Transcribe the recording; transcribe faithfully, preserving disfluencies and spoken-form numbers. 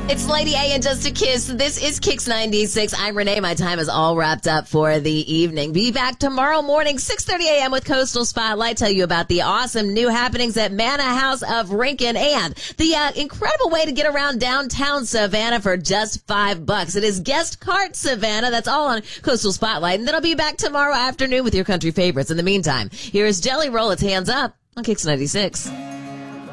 It's Lady A and Just a Kiss. This is Kicks ninety-six. I'm Renee. My time is all wrapped up for the evening. Be back tomorrow morning, six thirty a.m. with Coastal Spotlight. Tell you about the awesome new happenings at Manor House of Rincon and the uh, incredible way to get around downtown Savannah for just five bucks. It is Guest Cart Savannah. That's all on Coastal Spotlight. And then I'll be back tomorrow afternoon with your country favorites. In the meantime, here is Jelly Roll. It's Hands Up on Kicks ninety-six.